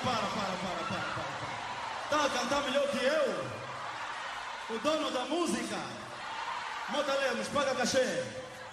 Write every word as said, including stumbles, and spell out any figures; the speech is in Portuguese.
para, para, para, para, para. Tá a cantar melhor que eu? O dono da música? Mota Lemos, paga cachê.